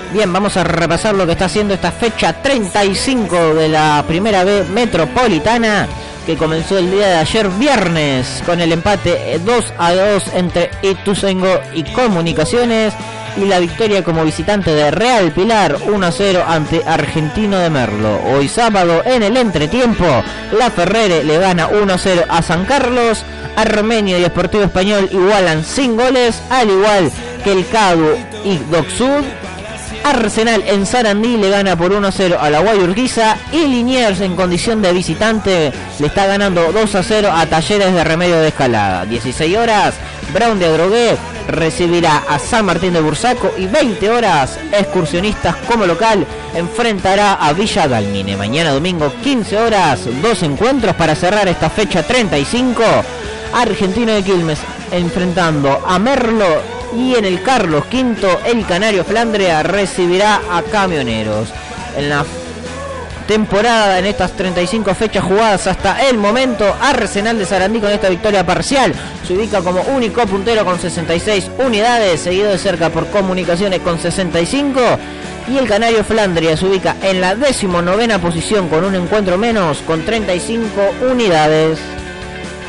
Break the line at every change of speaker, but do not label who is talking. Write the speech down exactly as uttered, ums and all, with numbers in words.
Bien, vamos a repasar lo que está haciendo esta fecha treinta y cinco de la Primera B Metropolitana, que comenzó el día de ayer viernes con el empate dos a dos entre Ituzaingó y Comunicaciones, y la victoria como visitante de Real Pilar uno a cero ante Argentino de Merlo. Hoy sábado, en el entretiempo, La Ferrere le gana uno a cero a San Carlos. Armenio y Sportivo Español igualan sin goles, al igual que el Cadu y Docsud. Arsenal en Sarandí le gana por uno a cero a la Guayurquiza, y Liniers en condición de visitante le está ganando dos a cero a Talleres de Remedio de Escalada. dieciséis horas, Brown de Adrogué recibirá a San Martín de Bursaco, y veinte horas, Excursionistas como local enfrentará a Villa Dálmine. Mañana domingo, quince horas, dos encuentros para cerrar esta fecha treinta y cinco. Argentino de Quilmes enfrentando a Merlo, y en el Carlos Quinto el Canario Flandria recibirá a Camioneros. En la temporada, en estas treinta y cinco fechas jugadas hasta el momento, Arsenal de Sarandí con esta victoria parcial se ubica como único puntero con sesenta y seis unidades, seguido de cerca por Comunicaciones con sesenta y cinco, y el Canario Flandria se ubica en la decimonovena posición con un encuentro menos con treinta y cinco unidades.